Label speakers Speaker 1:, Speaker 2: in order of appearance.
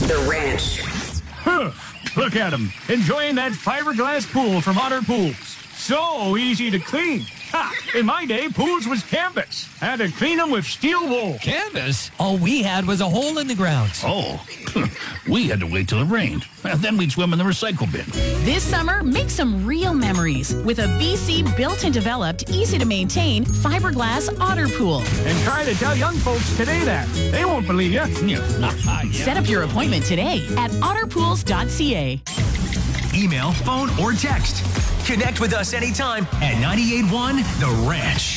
Speaker 1: The Ranch.
Speaker 2: Huh. Look at him, enjoying that fiberglass pool from Otter Pools. So easy to clean. Ha! In my day, pools was canvas. Had to clean them with steel wool.
Speaker 3: Canvas? All we had was a hole in the ground.
Speaker 4: Oh, we had to wait till it rained. And then we'd swim in the recycle bin.
Speaker 5: This summer, make some real memories with a BC built and developed, easy to maintain fiberglass Otter Pool.
Speaker 2: And try to tell young folks today that. They won't believe you.
Speaker 4: Yeah.
Speaker 5: Set up your appointment today at otterpools.ca.
Speaker 6: Email, phone, or text. Connect with us anytime at 98.1 The Ranch.